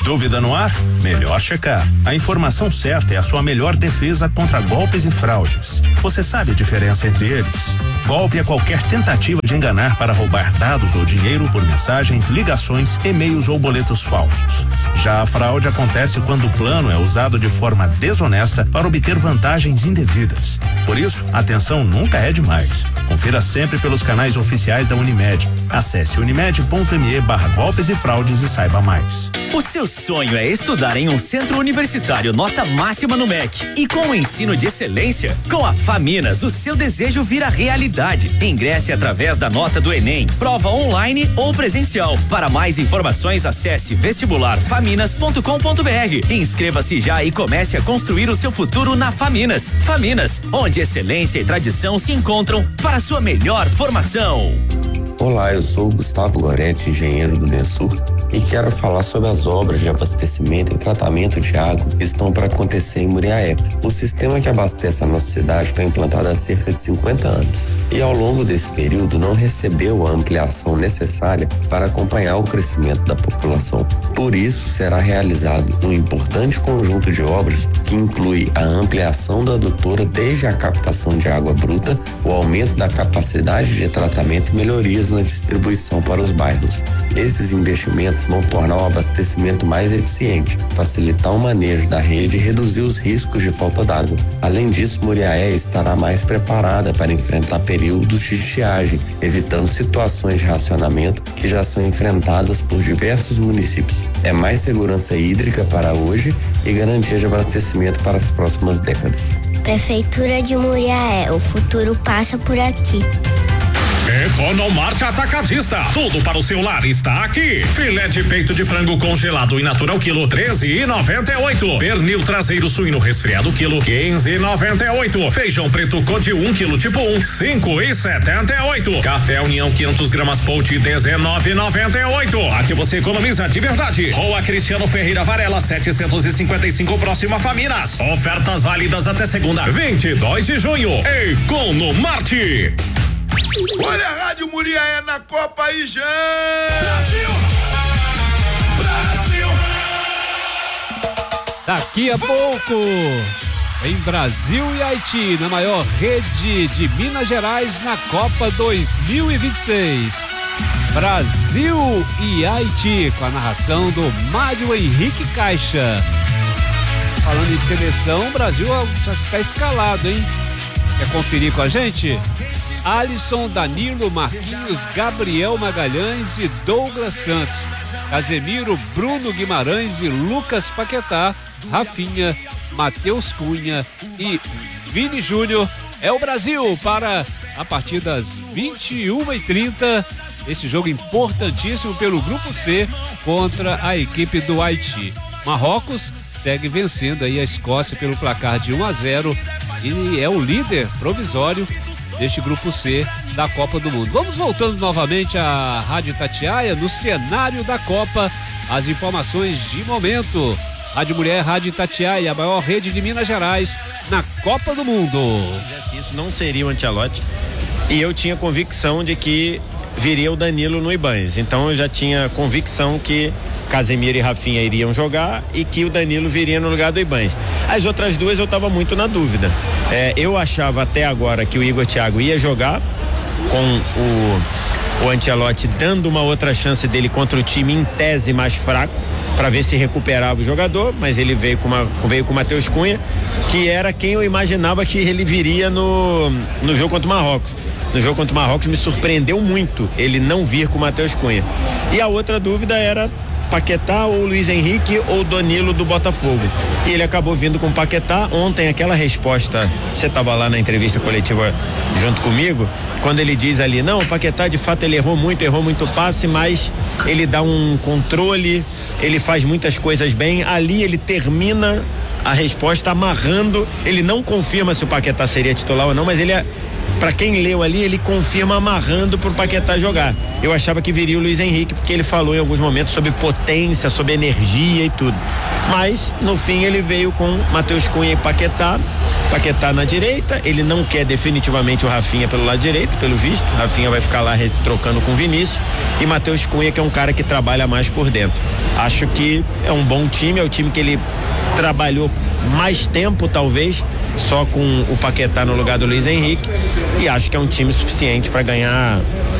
Dúvida no ar? Melhor checar. A informação certa é a sua melhor defesa contra golpes e fraudes. Você sabe a diferença entre eles? Golpe é qualquer tentativa de enganar para roubar dados ou dinheiro por mensagens, ligações, e-mails ou boletos falsos. Já a fraude acontece quando o plano é usado de forma desonesta para obter vantagens indevidas. Por isso, atenção nunca é demais. Confira sempre pelos canais oficiais da Unimed. Acesse unimed.me/golpes e fraudes e saiba mais. O seu sonho é estudar em um centro universitário nota máxima no MEC e com o ensino de excelência? Com a Faminas, o seu desejo vira realidade. Ingresse através da nota do Enem, prova online ou presencial. Para mais informações, acesse vestibularfaminas.com.br. Inscreva-se já e comece a construir o seu futuro na Faminas. Faminas, onde excelência e tradição se encontram para sua melhor formação. Olá, eu sou o Gustavo Goretti, engenheiro do DENSUR, e quero falar sobre as obras de abastecimento e tratamento de água que estão para acontecer em Muriaé. O sistema que abastece a nossa cidade foi implantado há cerca de 50 anos e ao longo desse período não recebeu a ampliação necessária para acompanhar o crescimento da população. Por isso, será realizado um importante conjunto de obras que inclui a ampliação da adutora desde a captação de água bruta, o aumento da capacidade de tratamento e melhorias na distribuição para os bairros. Esses investimentos vão tornar o abastecimento mais eficiente, facilitar o manejo da rede e reduzir os riscos de falta d'água. Além disso, Muriaé estará mais preparada para enfrentar períodos de estiagem, evitando situações de racionamento que já são enfrentadas por diversos municípios. É mais segurança hídrica para hoje e garantia de abastecimento para as próximas décadas. Prefeitura de Muriaé, o futuro passa por aqui. Economarte Atacadista, tudo para o seu lar está aqui. Filé de peito de frango congelado in natura quilo 13,98. Pernil traseiro suíno resfriado quilo 15,98. Feijão preto Code 1 quilo tipo 1 5,78. Café União 500 gramas Pote 19,98. Aqui você economiza de verdade. Rua Cristiano Ferreira Varela 755 próxima Faminas. Ofertas válidas até segunda 22 de junho. Economarte. Olha a Rádio Muriaé na Copa aí já! Brasil! Brasil! Daqui a pouco, em Brasil e Haiti, na maior rede de Minas Gerais na Copa 2026. Brasil e Haiti, com a narração do Mário Henrique Caixa. Falando em seleção, o Brasil já está escalado, hein? Quer conferir com a gente? Alisson, Danilo, Marquinhos, Gabriel Magalhães e Douglas Santos, Casemiro, Bruno Guimarães e Lucas Paquetá, Rafinha, Matheus Cunha e Vini Júnior. É o Brasil para a partir das 21h30, esse jogo importantíssimo pelo Grupo C contra a equipe do Haiti. Marrocos segue vencendo aí a Escócia pelo placar de 1-0 e é o líder provisório deste Grupo C da Copa do Mundo. Vamos voltando novamente à Rádio Itatiaia, no cenário da Copa, as informações de momento. Rádio Mulher, Rádio Itatiaia, a maior rede de Minas Gerais na Copa do Mundo. Isso não seria o Ancelotti e eu tinha convicção de que viria o Danilo no Ibanez, então eu já tinha convicção que Casemiro e Rafinha iriam jogar e que o Danilo viria no lugar do Ibanez. As outras duas eu estava muito na dúvida. Eu achava até agora que o Igor Thiago ia jogar com o Ancelotti dando uma outra chance dele contra o time em tese mais fraco, para ver se recuperava o jogador, mas ele veio com o Matheus Cunha, que era quem eu imaginava que ele viria no jogo contra o Marrocos. No jogo contra o Marrocos me surpreendeu muito ele não vir com o Matheus Cunha. E a outra dúvida era Paquetá ou Luiz Henrique ou Danilo do Botafogo. E ele acabou vindo com Paquetá. Ontem aquela resposta, você estava lá na entrevista coletiva junto comigo, quando ele diz ali, não, o Paquetá de fato ele errou muito passe, mas ele dá um controle, ele faz muitas coisas bem. Ali ele termina a resposta amarrando, ele não confirma se o Paquetá seria titular ou não, mas ele para quem leu ali, ele confirma amarrando pro Paquetá jogar. Eu achava que viria o Luiz Henrique, porque ele falou em alguns momentos sobre potência, sobre energia e tudo. Mas, no fim, ele veio com Matheus Cunha e Paquetá na direita. Ele não quer definitivamente o Rafinha pelo lado direito, pelo visto. O Rafinha vai ficar lá trocando com o Vinícius. E Matheus Cunha, que é um cara que trabalha mais por dentro. Acho que é um bom time, é o time que ele trabalhou mais tempo, talvez, só com o Paquetá no lugar do Luiz Henrique, e acho que é um time suficiente para ganhar